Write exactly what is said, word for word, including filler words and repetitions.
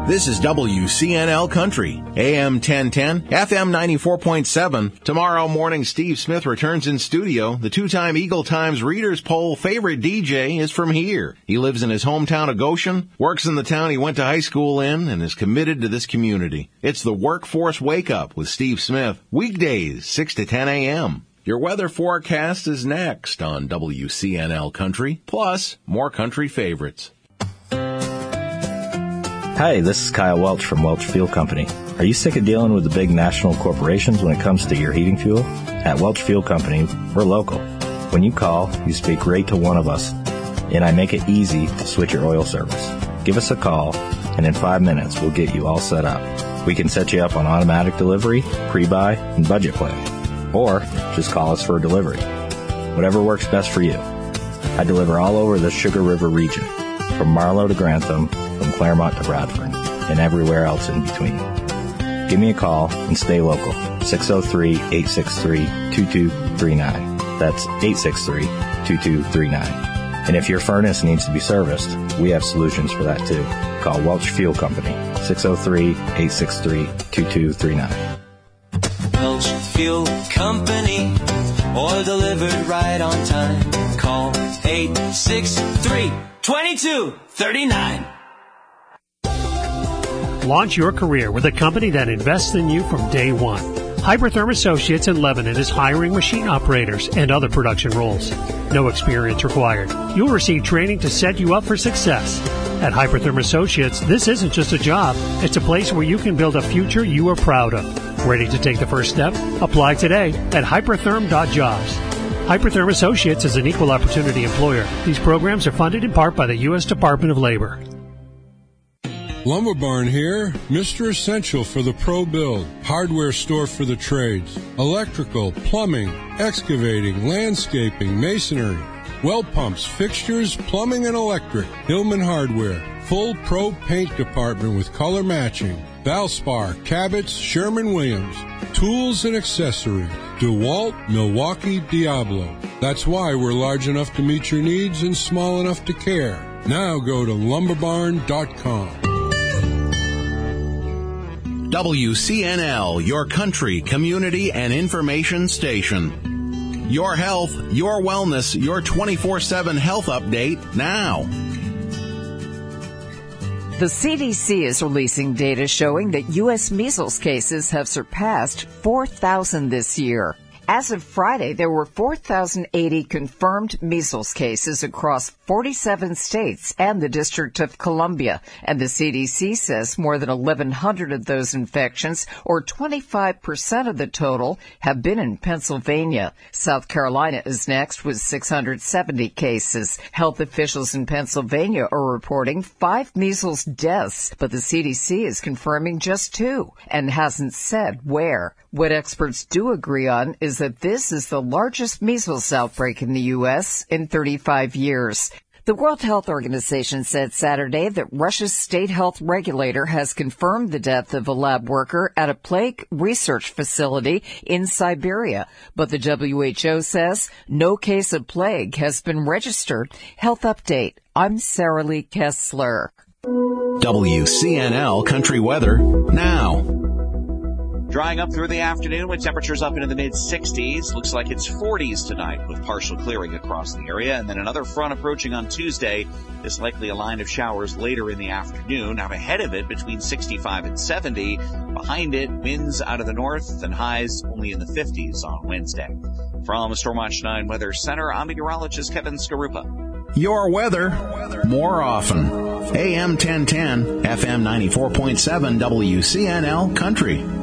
This is W C N L Country, A M ten ten, F M ninety-four point seven. Tomorrow morning, Steve Smith returns in studio. The two-time Eagle Times Readers Poll favorite D J is from here. He lives in his hometown of Goshen, works in the town he went to high school in, and is committed to this community. It's the Workforce Wake Up with Steve Smith, weekdays, six to ten a.m. Your weather forecast is next on W C N L Country, plus more country favorites. Hi, this is Kyle Welch from Welch Fuel Company. Are you sick of dealing with the big national corporations when it comes to your heating fuel? At Welch Fuel Company, we're local. When you call, you speak right to one of us, and I make it easy to switch your oil service. Give us a call, and in five minutes, we'll get you all set up. We can set you up on automatic delivery, pre-buy, and budget planning. Or just call us for a delivery. Whatever works best for you. I deliver all over the Sugar River region, from Marlow to Grantham, from Claremont to Bradford, and everywhere else in between. Give me a call and stay local. six oh three, eight six three, two two three nine. That's eight six three, two two three nine. And if your furnace needs to be serviced, we have solutions for that too. Call Welch Fuel Company, six oh three, eight six three, two two three nine. Welch Fuel Company, oil delivered right on time. Call eight six three, two two three nine. Launch your career with a company that invests in you from day one. Hypertherm Associates in Lebanon is hiring machine operators and other production roles. No experience required. You'll receive training to set you up for success. At Hypertherm Associates, this isn't just a job. It's a place where you can build a future you are proud of. Ready to take the first step? Apply today at hypertherm dot jobs. Hypertherm Associates is an equal opportunity employer. These programs are funded in part by the U S Department of Labor. Lumber Barn here, Mister Essential for the pro build, hardware store for the trades, electrical, plumbing, excavating, landscaping, masonry, well pumps, fixtures, plumbing and electric, Hillman Hardware, full pro paint department with color matching, Valspar, Cabot, Sherman-Williams, tools and accessories, DeWalt, Milwaukee, Diablo. That's why we're large enough to meet your needs and small enough to care. Now go to lumber barn dot com. W C N L, your country, community, and information station. Your health, your wellness, your twenty-four seven health update now. The C D C is releasing data showing that U S measles cases have surpassed four thousand this year. As of Friday, there were four thousand eighty confirmed measles cases across forty-seven states and the District of Columbia, and the C D C says more than eleven hundred of those infections, or twenty-five percent of the total, have been in Pennsylvania. South Carolina is next with six hundred seventy cases. Health officials in Pennsylvania are reporting five measles deaths, but the C D C is confirming just two and hasn't said where. What experts do agree on is that this is the largest measles outbreak in the U S in thirty-five years. The World Health Organization said Saturday that Russia's state health regulator has confirmed the death of a lab worker at a plague research facility in Siberia. But the W H O says no case of plague has been registered. Health Update. I'm Sarah Lee Kessler. W C N L Country Weather now. Drying up through the afternoon with temperatures up into the mid-sixties. Looks like it's forties tonight with partial clearing across the area. And then another front approaching on Tuesday. There's likely a line of showers later in the afternoon. Out ahead of it between sixty-five and seventy. Behind it, winds out of the north and highs only in the fifties on Wednesday. From Stormwatch nine Weather Center, I'm meteorologist Kevin Skarupa. Your weather, more often. A M ten ten, F M ninety-four point seven W C N L Country.